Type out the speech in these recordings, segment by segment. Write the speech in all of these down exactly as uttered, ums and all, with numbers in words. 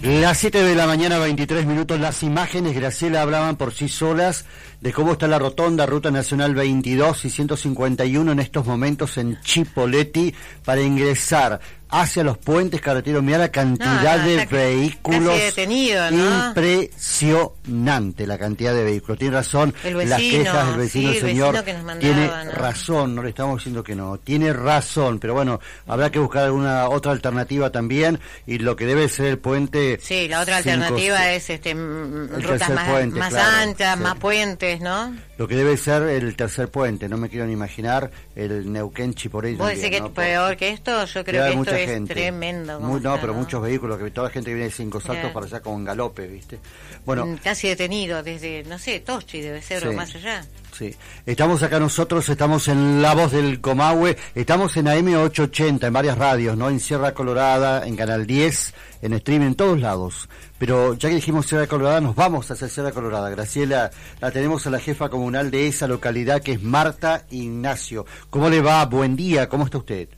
Las siete de la mañana, veintitrés minutos. Las imágenes, Graciela, hablaban por sí solas de cómo está la rotonda Ruta Nacional veintidós y ciento cincuenta y uno en estos momentos en Chipoleti para ingresar hacia los puentes carreteros. Mirá la cantidad no, no, de vehículos. Casi detenido, ¿no? Impresionante la cantidad de vehículos. Tiene razón, el vecino, las quejas del vecino, sí, el señor, vecino que nos mandaba, tiene ¿no? razón, no le estamos diciendo que no, tiene razón, pero bueno, habrá que buscar alguna otra alternativa también, y lo que debe ser el puente. Sí, la otra cinco, alternativa es este rutas más, puente, más claro, anchas, sí. más puentes, ¿no? Lo que debe ser el tercer puente, no me quiero ni imaginar el Neuquén Chipoleti. ¿Vos decís que ¿no? es peor que esto? Yo creo que esto es gente. tremendo. Muy, no, está, pero ¿no? muchos vehículos, que toda la gente que viene de cinco saltos yeah. para allá con galope, ¿viste? Bueno, casi detenido desde, no sé, Tochi debe ser sí. o más allá. Sí, estamos acá nosotros, estamos en La Voz del Comahue, estamos en A M ochocientos ochenta, en varias radios, ¿no? En Sierra Colorada, en Canal diez, en streaming, en todos lados. Pero ya que dijimos Sierra Colorada, nos vamos hacia Sierra Colorada. Graciela, la tenemos a la jefa comunal de esa localidad, que es Marta Ignacio. ¿Cómo le va? Buen día, ¿cómo está usted?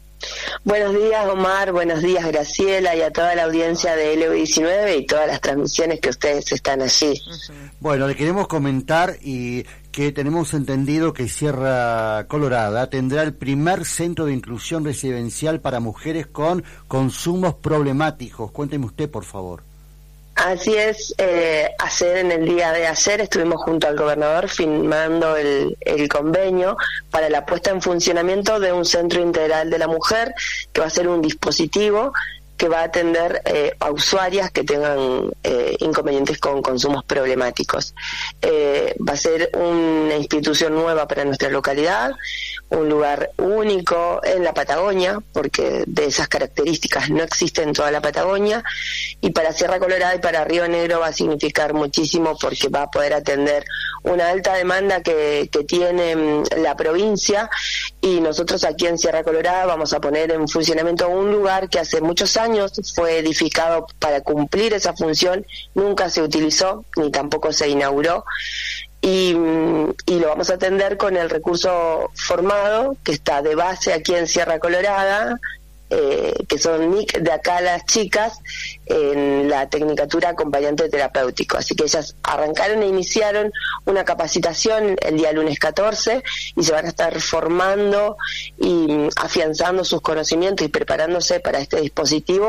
Buenos días, Omar, buenos días, Graciela, y a toda la audiencia de L V diecinueve y todas las transmisiones que ustedes están allí. Bueno, le queremos comentar y que tenemos entendido que Sierra Colorada tendrá el primer centro de inclusión residencial para mujeres con consumos problemáticos. Cuénteme usted, por favor. Así es, eh, ayer, en el día de ayer, estuvimos junto al gobernador firmando el, el convenio para la puesta en funcionamiento de un centro integral de la mujer, que va a ser un dispositivo que va a atender eh, a usuarias que tengan eh, inconvenientes con consumos problemáticos. Eh, va a ser una institución nueva para nuestra localidad, un lugar único en la Patagonia, porque de esas características no existe en toda la Patagonia, y para Sierra Colorada y para Río Negro va a significar muchísimo, porque va a poder atender una alta demanda que, que tiene la provincia, y nosotros aquí en Sierra Colorada vamos a poner en funcionamiento un lugar que hace muchos años fue edificado para cumplir esa función, nunca se utilizó ni tampoco se inauguró, y, y lo vamos a atender con el recurso formado que está de base aquí en Sierra Colorada, eh, que son N I C de acá las chicas, en la tecnicatura acompañante terapéutico. Así que ellas arrancaron e iniciaron una capacitación el día lunes catorce y se van a estar formando y afianzando sus conocimientos y preparándose para este dispositivo